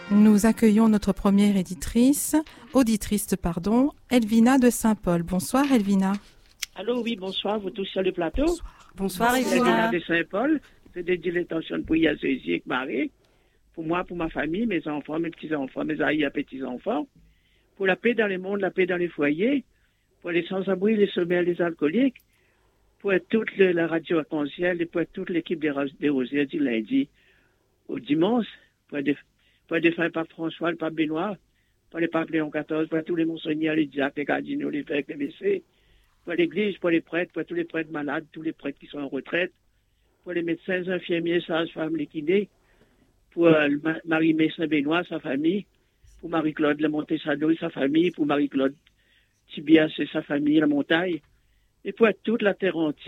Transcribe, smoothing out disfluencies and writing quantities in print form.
Nous accueillons notre première auditrice, Elvina de Saint-Paul. Bonsoir Elvina. Allô, oui, bonsoir, vous tous sur le plateau. Bonsoir Elvina de Saint-Paul, c'est dédié l'intention pour y associer avec Marie, pour moi, pour ma famille, mes enfants, mes petits-enfants, mes arrière-petits-enfants, pour la paix dans le monde, la paix dans les foyers, pour les sans-abri, les sommaires, les alcooliques, pour toute la radio arc-en-ciel et pour toute l'équipe des Rosiers du lundi au dimanche, pour les défunts Pape François, le Pape Benoît, pour les Papes Léon XIV, pour tous les monseigneurs, les diacres, les cardinaux, les évêques, les messieurs, pour l'église, pour les prêtres, pour tous les prêtres malades, tous les prêtres qui sont en retraite, pour les médecins, infirmiers, sages-femmes, les kinés, pour Marie-Mé Saint-Benoît, sa famille, pour Marie-Claude Lamontessado et sa famille, pour Marie-Claude Tibias et sa famille, la montagne, et pour toute la terre entière.